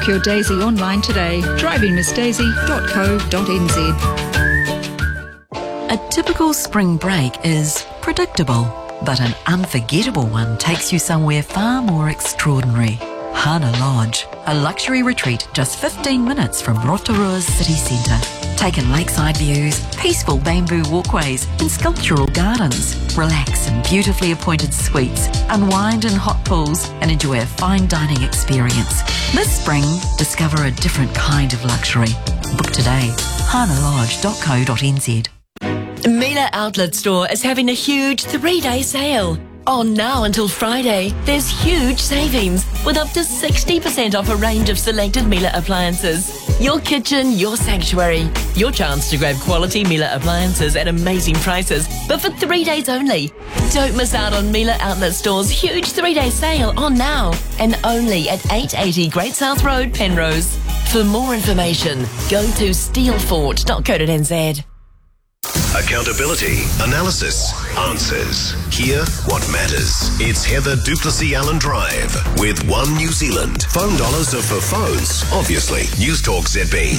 your Daisy online today. drivingmissdaisy.co.nz. A typical spring break is predictable, but an unforgettable one takes you somewhere far more extraordinary. Hana Lodge, a luxury retreat just 15 minutes from Rotorua's city centre. Take in lakeside views, peaceful bamboo walkways and sculptural gardens. Relax in beautifully appointed suites, unwind in hot pools and enjoy a fine dining experience. This spring, discover a different kind of luxury. Book today. hanalodge.co.nz. Mila Outlet Store is having a huge 3-day sale. On now until Friday, there's huge savings with up to 60% off a range of selected Miele appliances. Your kitchen, your sanctuary. Your chance to grab quality Miele appliances at amazing prices, but for 3 days only. Don't miss out on Miele Outlet Store's huge 3-day sale on now and only at 880 Great South Road, Penrose. For more information, go to steelfort.co.nz. Accountability, analysis, answers. Hear what matters. It's Heather Duplessis Allen Drive with One New Zealand. Phone dollars are for phones, obviously. News Talk ZB.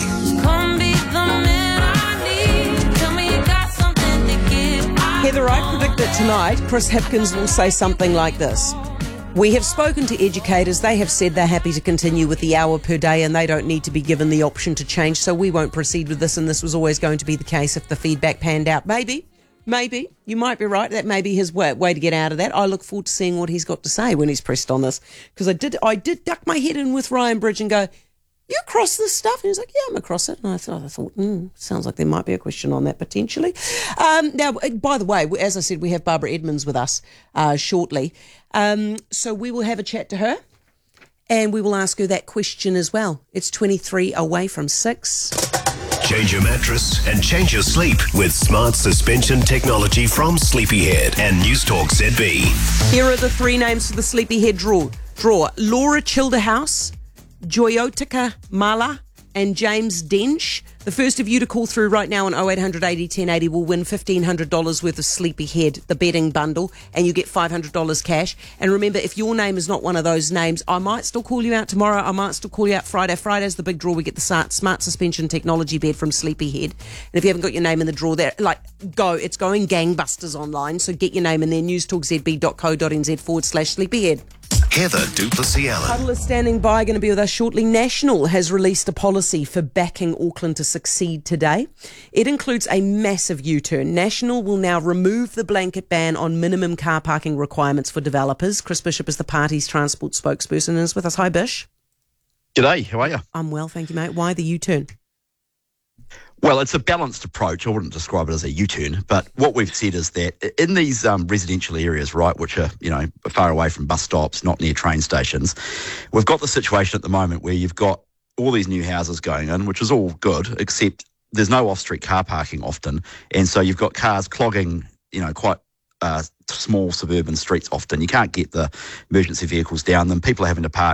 Heather, I predict that tonight Chris Hipkins will say something like this. We have spoken to educators. They have said they're happy to continue with the hour per day and they don't need to be given the option to change, so we won't proceed with this, and this was always going to be the case if the feedback panned out. Maybe, you might be right. That may be his way to get out of that. I look forward to seeing what he's got to say when he's pressed on this, because I did duck my head in with Ryan Bridge and go, you across this stuff? And he was like, yeah, I'm across it. And I thought, sounds like there might be a question on that potentially. Now, by the way, as I said, we have Barbara Edmonds with us shortly. So we will have a chat to her and we will ask her that question as well. It's 23 away from 6. Change your mattress and change your sleep with smart suspension technology from Sleepyhead and News Talk ZB. Here are the 3 names for the Sleepyhead draw. Laura Childerhouse, Joyotika Mala and James Dench. The first of you to call through right now on 0800 80 1080 will win $1,500 worth of Sleepyhead, the bedding bundle, and you get $500 cash. And remember, if your name is not one of those names, I might still call you out tomorrow. I might still call you out Friday. Friday's the big draw. We get the smart suspension technology bed from Sleepyhead. And if you haven't got your name in the draw, there, go. It's going gangbusters online. So get your name in there. newstalkzb.co.nz/Sleepyhead. Heather Duplessis Allen. Huddle is standing by, going to be with us shortly. National has released a policy for backing Auckland to succeed today. It includes a massive U-turn. National will now remove the blanket ban on minimum car parking requirements for developers. Chris Bishop is the party's transport spokesperson and is with us. Hi, Bish. G'day, how are you? I'm well, thank you, mate. Why the U-turn? Well, it's a balanced approach. I wouldn't describe it as a U-turn, but what we've said is that in these residential areas, right, which are, far away from bus stops, not near train stations, we've got the situation at the moment where you've got all these new houses going in, which is all good, except there's no off-street car parking often, and so you've got cars clogging, quite small suburban streets often. You can't get the emergency vehicles down them. People are having to park